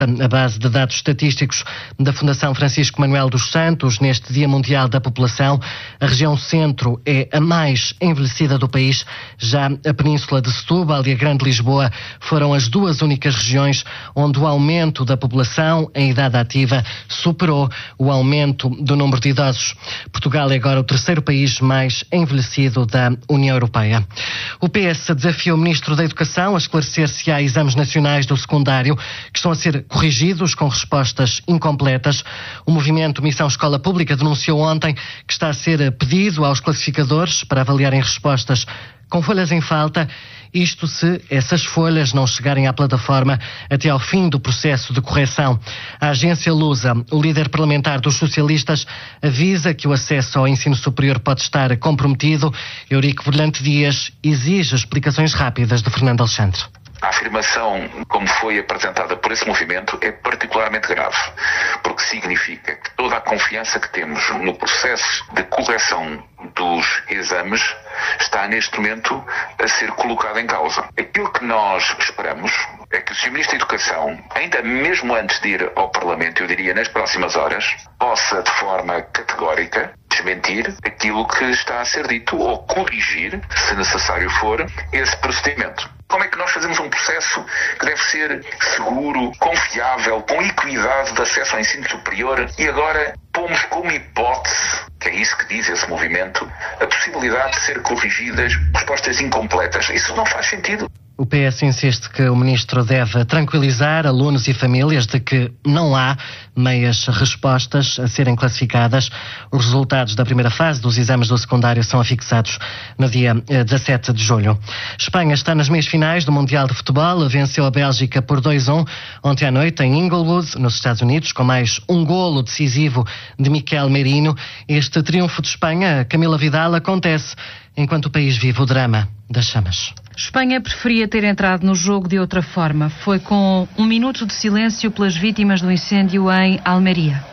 A base de dados estatísticos da Fundação Francisco Manuel dos Santos, neste Dia Mundial da População, a região centro é a mais envelhecida do país. Já a Península de Setúbal e a Grande Lisboa foram as duas únicas regiões onde o aumento da população em idade ativa superou o aumento do número de idosos. Portugal é agora o terceiro país mais envelhecido da União Europeia. O PS desafia o Ministro da Educação a esclarecer se há exames nacionais do secundário que estão a ser corrigidos com respostas incompletas. O movimento Missão Escola Pública denunciou ontem que está a ser pedido aos classificadores para avaliarem respostas com folhas em falta, isto se essas folhas não chegarem à plataforma até ao fim do processo de correção. A agência Lusa, o líder parlamentar dos socialistas, avisa que o acesso ao ensino superior pode estar comprometido. Eurico Brilhante Dias exige explicações rápidas de Fernando Alexandre. A afirmação, como foi apresentada por esse movimento, é particularmente grave, porque significa que toda a confiança que temos no processo de correção dos exames está neste momento a ser colocada em causa. Aquilo que nós esperamos é que o Sr. Ministro da Educação, ainda mesmo antes de ir ao Parlamento, eu diria nas próximas horas, possa de forma categórica desmentir aquilo que está a ser dito ou corrigir, se necessário for, esse procedimento. Como é que nós fazemos um processo que deve ser seguro, confiável, com equidade de acesso ao ensino superior e agora pomos como hipótese, que é isso que diz esse movimento, a possibilidade de ser corrigidas respostas incompletas? Isso não faz sentido. O PS insiste que o Ministro deve tranquilizar alunos e famílias de que não há meias respostas a serem classificadas. Os resultados da primeira fase dos exames do secundário são afixados no dia 17 de julho. Espanha está nas meias finais do Mundial de Futebol, venceu a Bélgica por 2-1 ontem à noite em Inglewood, nos Estados Unidos, com mais um golo decisivo de Miquel Merino. Este triunfo de Espanha, Camila Vidal, acontece enquanto o país vive o drama das chamas. Espanha preferia ter entrado no jogo de outra forma. Foi com um minuto de silêncio pelas vítimas do incêndio em Almeria.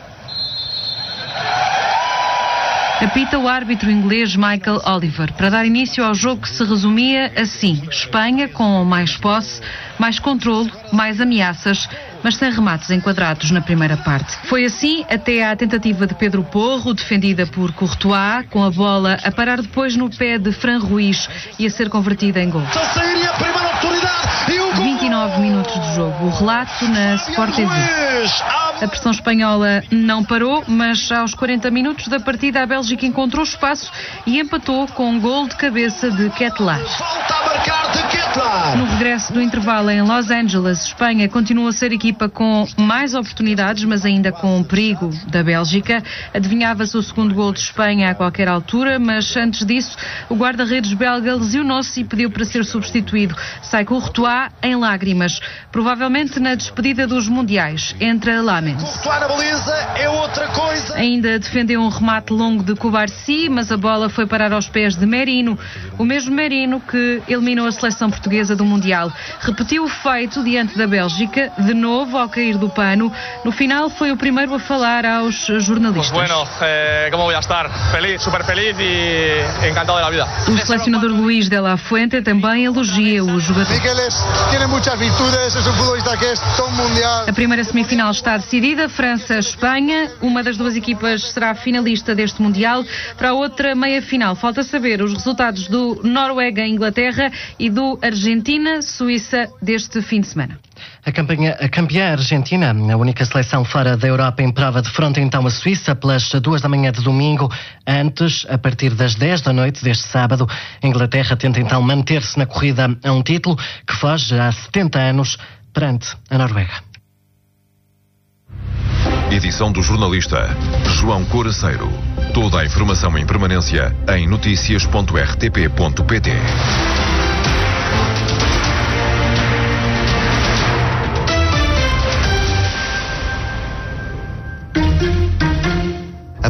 Apita o árbitro inglês Michael Oliver para dar início ao jogo que se resumia assim: Espanha com mais posse, mais controlo, mais ameaças, mas sem remates enquadrados na primeira parte. Foi assim até à tentativa de Pedro Porro, defendida por Courtois, com a bola a parar depois no pé de Fran Ruiz e a ser convertida em gol. 29 minutos de jogo. O relato na Sport TV. A pressão espanhola não parou, mas aos 40 minutos da partida a Bélgica encontrou espaço e empatou com um gol de cabeça de Ketelaere. No regresso do intervalo em Los Angeles, Espanha continua a ser equipa com mais oportunidades, mas ainda com perigo da Bélgica. Adivinhava-se o segundo gol de Espanha a qualquer altura, mas antes disso o guarda-redes belga lesionou-se e pediu para ser substituído. Sai Courtois em lágrimas, provavelmente na despedida dos mundiais, entra Lamens. Ainda defendeu um remate longo de Cubarsí, mas a bola foi parar aos pés de Merino, o mesmo Merino que eliminou a seleção portuguesa do Mundial. Repetiu o feito diante da Bélgica, de novo ao cair do pano. No final foi o primeiro a falar aos jornalistas. Como vou estar? Feliz, super feliz e encantado da vida. O selecionador Luís de la Fuente também elogia o jogador. A primeira semifinal está decidida, França-Espanha. Uma das duas equipas será finalista deste Mundial. Para a outra meia-final falta saber os resultados do Noruega-Inglaterra e do Argentina-Suíça deste fim de semana. A campeã argentina, a única seleção fora da Europa em prova, defronta então a Suíça pelas 2 da manhã de domingo. Antes, a partir das 10 da noite deste sábado, a Inglaterra tenta então manter-se na corrida a um título que foge há 70 anos perante a Noruega. Edição do jornalista João Coraceiro. Toda a informação em permanência em noticias.rtp.pt.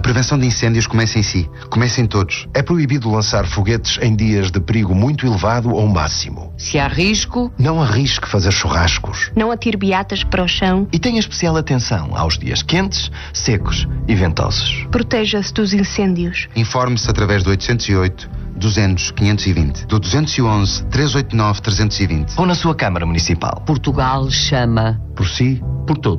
prevenção de incêndios começa em si. Começa em todos. É proibido lançar foguetes em dias de perigo muito elevado ou máximo. Se há risco, não arrisque fazer churrascos. Não atire beatas para o chão. E tenha especial atenção aos dias quentes, secos e ventosos. Proteja-se dos incêndios. Informe-se através do 808 200 520, do 211 389 320. Ou na sua Câmara Municipal. Portugal chama. Por si, por todos.